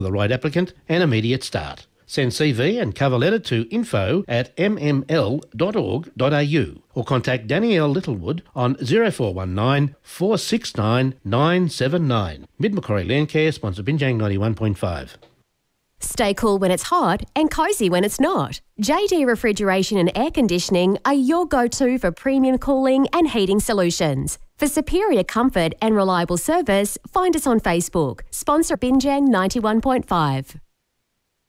the right applicant and immediate start. Send CV and cover letter to info@mml.org.au or contact Danielle Littlewood on 0419 469 979. Mid Macquarie Landcare sponsor Binjang 91.5. Stay cool when it's hot and cosy when it's not. JD Refrigeration and Air Conditioning are your go-to for premium cooling and heating solutions. For superior comfort and reliable service, find us on Facebook. Sponsor Binjang 91.5.